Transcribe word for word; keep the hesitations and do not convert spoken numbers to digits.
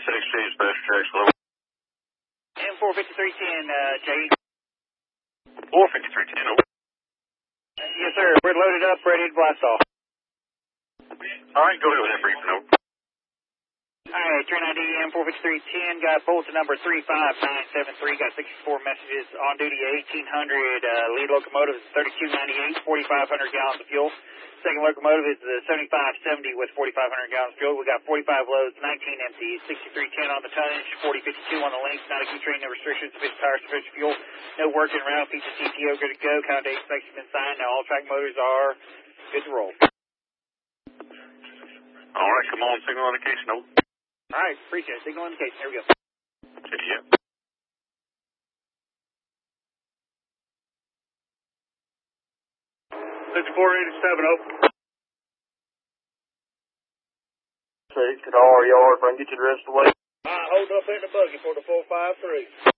exchange fast tracks level. M four fifty-three ten, uh, Jay. four fifty-three ten, over. Yes, sir. We're loaded up, ready to blast off. Alright, go ahead with that briefing, over. Alright, train I D M four fifty-three ten, got bulletin number three five nine seven three, got sixty-four messages on duty, eighteen hundred, uh, lead locomotive is thirty-two ninety-eight, forty-five hundred gallons of fuel. Second locomotive is the seventy-five seventy with forty-five hundred gallons of fuel. We got forty-five loads, nineteen empties, sixty-three ten on the tonnage, forty fifty-two on the length, not a key train, no restrictions, sufficient power, sufficient fuel, no working around, feature C T O, good to go, count day inspection been signed, now all track motors are good to roll. Alright, come on, signal indication, over. Alright, appreciate it. Signal indication, here we go. Yeah. fifty-four eighty-seven, over. Six at our yard, if I can get you the rest of the way. Alright, hold up in the buggy for the four five three.